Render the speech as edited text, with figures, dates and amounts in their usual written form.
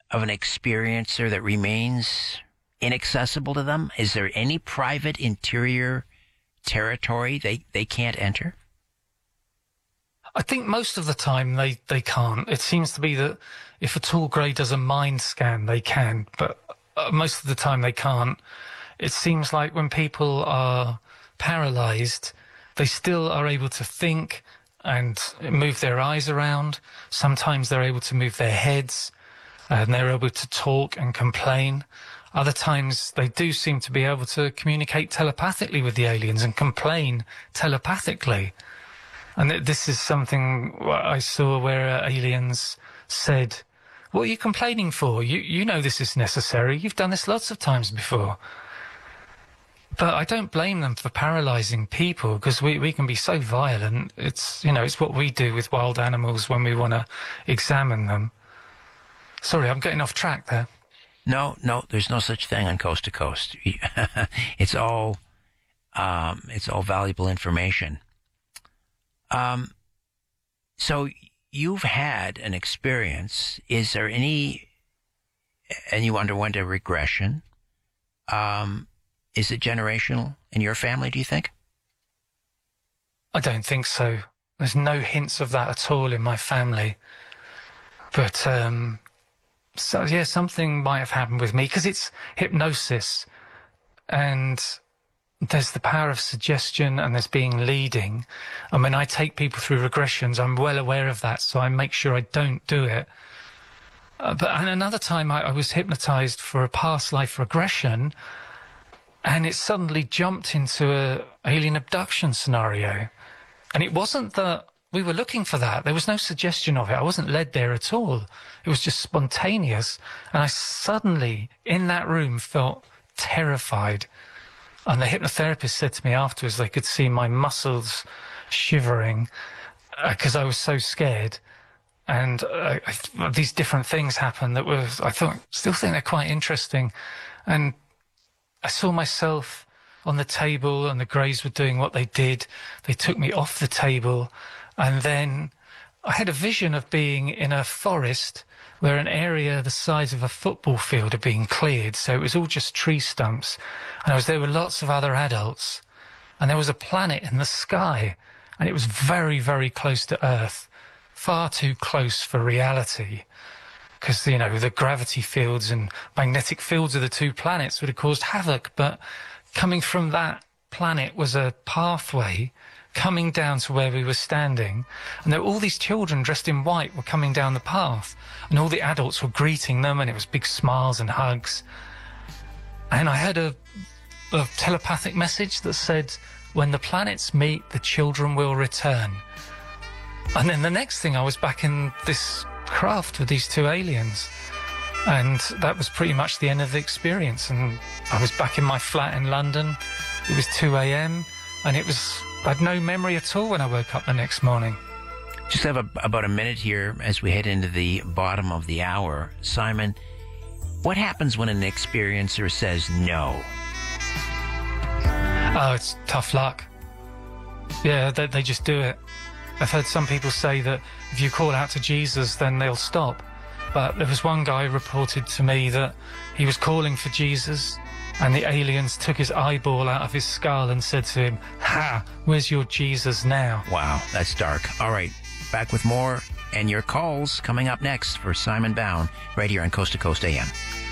of an experiencer that remains inaccessible to them? Is there any private interior territory they can't enter? I think most of the time they can't. It seems to be that if a tall grey does a mind scan, they can, but most of the time they can't. It seems like when people are paralysed, they still are able to think and move their eyes around. Sometimes they're able to move their heads, and they're able to talk and complain. Other times they do seem to be able to communicate telepathically with the aliens and complain telepathically. And this is something I saw where aliens said, "What are you complaining for? You know this is necessary. You've done this lots of times before." But I don't blame them for paralysing people, because we can be so violent. It's what we do with wild animals when we want to examine them. Sorry, I'm getting off track there. No, there's no such thing on Coast to Coast. It's all valuable information. So you've had an experience. Is there any, and you underwent a regression? Is it generational in your family, do you think? I don't think so. There's no hints of that at all in my family. But, so yeah, something might have happened with me, because it's hypnosis, and there's the power of suggestion, and there's being leading. And when I take people through regressions, I'm well aware of that, so I make sure I don't do it. And another time I was hypnotized for a past life regression, and it suddenly jumped into a alien abduction scenario. And it wasn't that we were looking for that. There was no suggestion of it. I wasn't led there at all. It was just spontaneous. And I suddenly, in that room, felt terrified. And the hypnotherapist said to me afterwards they could see my muscles shivering because I was so scared. And these different things happened that still think they're quite interesting. And I saw myself on the table, and the Greys were doing what they did. They took me off the table, and then I had a vision of being in a forest where an area the size of a football field had been cleared, so it was all just tree stumps. And I was there with lots of other adults, and there was a planet in the sky, and it was very, very close to Earth, far too close for reality. Because, the gravity fields and magnetic fields of the two planets would have caused havoc. But coming from that planet was a pathway coming down to where we were standing. And there were all these children dressed in white were coming down the path. And all the adults were greeting them, and it was big smiles and hugs. And I heard a telepathic message that said, "When the planets meet, the children will return." And then the next thing, I was back in this craft with these two aliens, and that was pretty much the end of the experience. And I was back in my flat in London. It was 2 a.m. and I had no memory at all when I woke up the next morning. Just have about a minute here as we head into the bottom of the hour. Simon, what happens when an experiencer says no? Oh, it's tough luck. Yeah, they just do it. I've heard some people say that if you call out to Jesus, then they'll stop. But there was one guy who reported to me that he was calling for Jesus, and the aliens took his eyeball out of his skull and said to him, "Ha, where's your Jesus now?" Wow, that's dark. All right, back with more and your calls coming up next for Simon Bown right here on Coast to Coast AM.